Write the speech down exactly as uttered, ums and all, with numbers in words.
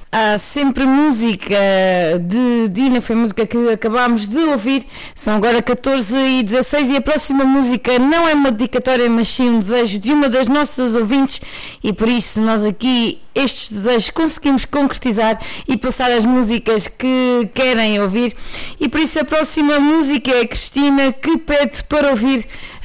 Há sempre música de Dina, foi a música que acabámos de ouvir. São agora catorze e dezasseis e a próxima música não é uma dedicatória, mas sim um desejo de uma das nossas ouvintes, e por isso nós aqui estes desejos conseguimos concretizar e passar as músicas que querem ouvir. E por isso a próxima música é a Cristina, que pede para ouvir